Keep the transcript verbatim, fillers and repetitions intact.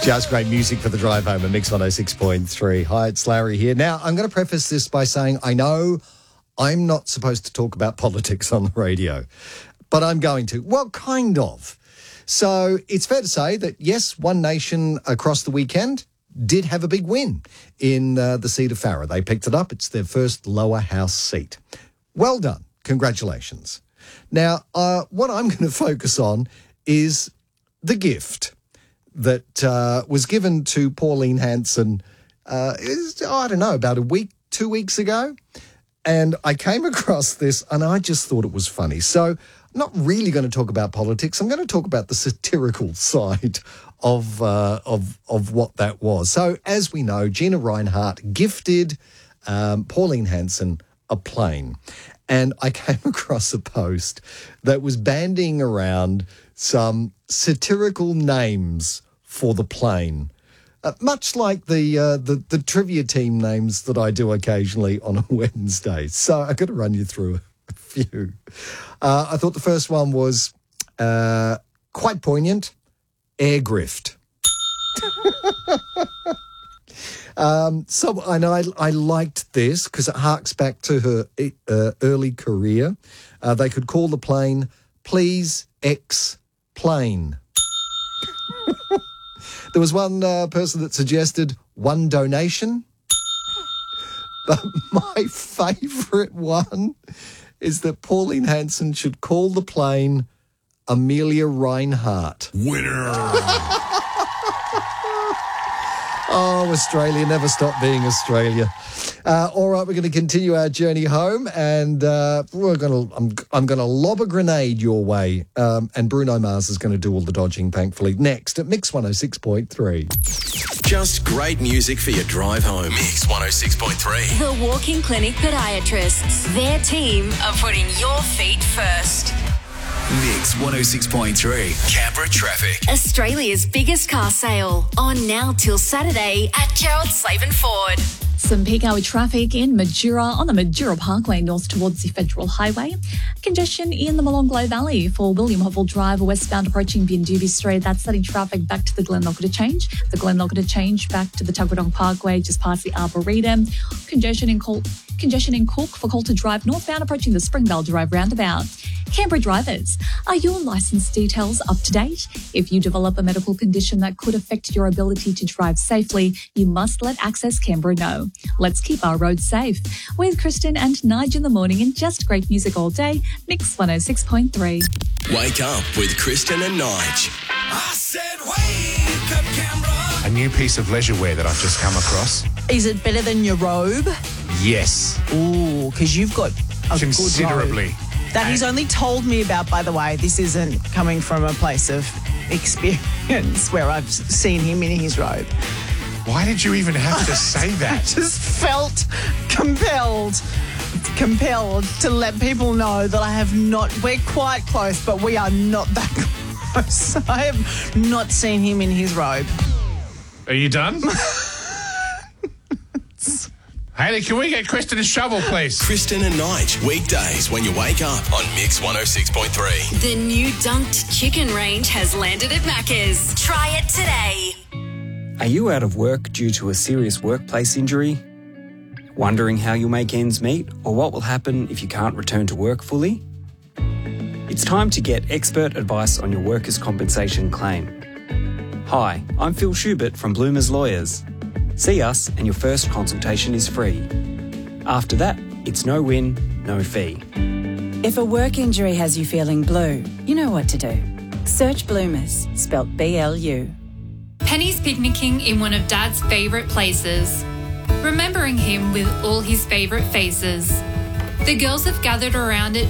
Just great music for the drive home at Mix one oh six point three. Hi, it's Larry here. Now, I'm going to preface this by saying I know I'm not supposed to talk about politics on the radio, but I'm going to. Well, kind of. So it's fair to say that, yes, One Nation across the weekend did have a big win in uh, the seat of Farrer. They picked it up. It's their first lower house seat. Well done. Congratulations. Now, uh, what I'm going to focus on is the gift that uh, was given to Pauline Hanson, uh, is, oh, I don't know, about a week, two weeks ago. And I came across this and I just thought it was funny. So I'm not really going to talk about politics. I'm going to talk about the satirical side of, uh, of, of what that was. So as we know, Gina Rinehart gifted um, Pauline Hanson a plane. And I came across a post that was bandying around some satirical names for the plane, uh, much like the, uh, the the trivia team names that I do occasionally on a Wednesday. So I'm going to run you through a few. Uh, I thought the first one was uh, quite poignant, air grift. um, so I know I, I liked this because it harks back to her uh, early career. Uh, they could call the plane Please X Plane. There was one uh, person that suggested one donation. But my favourite one is that Pauline Hanson should call the plane Amelia Rinehart. Winner! Oh, Australia, never stop being Australia. Uh, all right, we're going to continue our journey home, and uh, we're going to. I'm, I'm going to lob a grenade your way, um, and Bruno Mars is going to do all the dodging. Thankfully, next at Mix one oh six point three. Just great music for your drive home. Mix one oh six point three. The Walking Clinic Podiatrists. Their team are putting your feet first. Mix one oh six point three. Canberra traffic. Australia's biggest car sale. On now till Saturday at Gerald Slavin Ford. Some peak hour traffic in Majura on the Majura Parkway north towards the Federal Highway. Congestion in the Molonglo Valley for William Hovell Drive westbound approaching Bindubi Street. That's setting traffic back to the Glenlockita Change. The Glenlockita Change back to the Tuggeranong Parkway just past the Arboretum. Congestion in Col- Congestion in Cook for Coulter Drive northbound approaching the Springvale Drive roundabout. Canberra drivers, are your licence details up to date? If you develop a medical condition that could affect your ability to drive safely, you must let Access Canberra know. Let's keep our roads safe. With Kristen and Nige in the morning and just great music all day, Mix one oh six point three. Wake up with Kristen and Nige. I said wake up, Canberra. A new piece of leisure wear that I've just come across. Is it better than your robe? Yes. Ooh, because you've got a Considerably. good robe. That he's only told me about, by the way. This isn't coming from a place of experience where I've seen him in his robe. Why did you even have to say that? I just felt compelled, compelled to let people know that I have not, we're quite close, but we are not that close. I have not seen him in his robe. Are you done? Hayley, can we get Kristen a shovel, please? Kristen and Nige, weekdays when you wake up on Mix one oh six point three. The new dunked chicken range has landed at Macca's. Try it today. Are you out of work due to a serious workplace injury? Wondering how you'll make ends meet or what will happen if you can't return to work fully? It's time to get expert advice on your workers' compensation claim. Hi, I'm Phil Schubert from Bloomers Lawyers. See us and your first consultation is free. After that, it's no win, no fee. If a work injury has you feeling blue, you know what to do. Search Bloomers, spelt B L U. Penny's picnicking in one of Dad's favourite places, remembering him with all his favourite faces. The girls have gathered around it